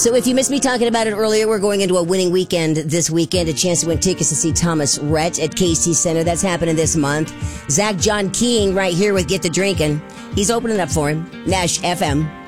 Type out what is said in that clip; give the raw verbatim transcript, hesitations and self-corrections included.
So if you missed me talking about it earlier, we're going into a winning weekend this weekend. A chance to win tickets to see Thomas Rhett at K C Center. That's happening this month. Zach John King right here with Get the Drinkin'. He's opening up for him. Nash F M.